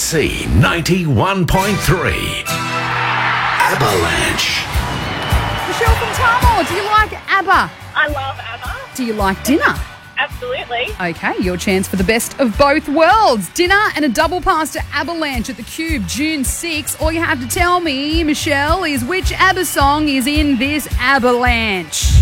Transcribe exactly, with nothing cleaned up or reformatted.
C ninety-one point three. Avalanche. Michelle from Tamworth, do you like ABBA? I love ABBA. Do you like dinner? Absolutely. Okay, your chance for the best of both worlds. Dinner and a double pass to Avalanche at the Cube, June sixth. All you have to tell me, Michelle, is which ABBA song is in this Avalanche?